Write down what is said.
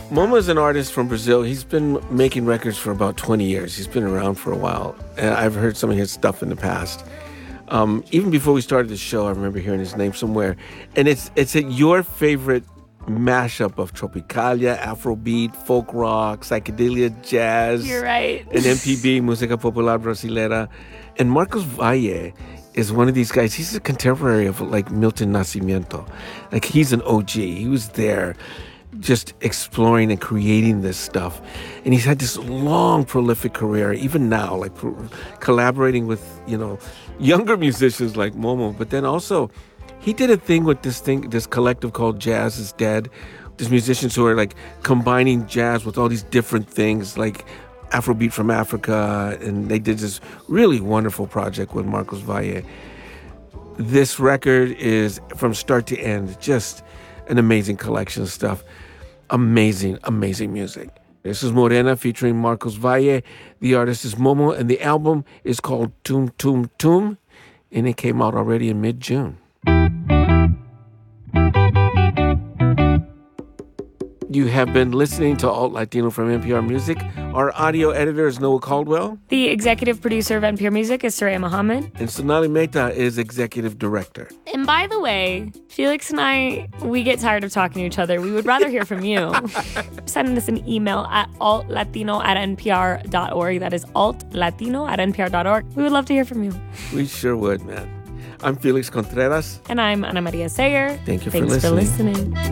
Momo is an artist from Brazil. He's been making records for about 20 years. He's been around for a while. And I've heard some of his stuff in the past. Even before we started the show, I remember hearing his name somewhere. And it's your favorite mashup of tropicalia, Afrobeat, folk rock, psychedelia, jazz. You're right. And MPB, Música Popular Brasileira. And Marcos Valle is one of these guys. He's a contemporary of like Milton Nascimento. Like he's an OG. He was there just exploring and creating this stuff. And he's had this long, prolific career, even now, like collaborating with, younger musicians like Momo. But then also, he did a thing with this collective called Jazz is Dead. There's musicians who are like combining jazz with all these different things, like Afrobeat from Africa. And they did this really wonderful project with Marcos Valle. This record is, from start to end, just an amazing collection of stuff. Amazing, amazing music. This is Morena featuring Marcos Valle. The artist is Momo, and the album is called Tum Tum Tum, and it came out already in mid-June. You have been listening to Alt Latino from NPR Music. Our audio editor is Noah Caldwell. The executive producer of NPR Music is Soraya Mohammed. And Sonali Mehta is executive director. And by the way, Felix and I, we get tired of talking to each other. We would rather hear from you. Send us an email at altlatino@npr.org. That is altlatino@npr.org. We would love to hear from you. We sure would, man. I'm Felix Contreras. And I'm Ana Maria Sayer. Thanks for listening.